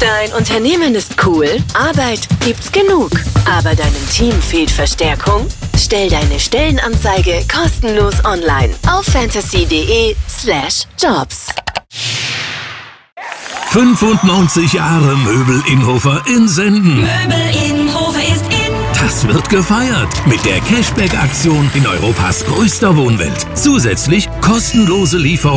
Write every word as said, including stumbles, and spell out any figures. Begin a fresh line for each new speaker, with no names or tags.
Dein Unternehmen ist cool, Arbeit gibt's genug, aber deinem Team fehlt Verstärkung? Stell deine Stellenanzeige kostenlos online auf fantasy.de slash jobs.
fünfundneunzig Jahre Möbel Innhofer in Senden.
Möbel Innhofer ist in.
Das wird gefeiert mit der Cashback-Aktion in Europas größter Wohnwelt. Zusätzlich kostenlose Lieferung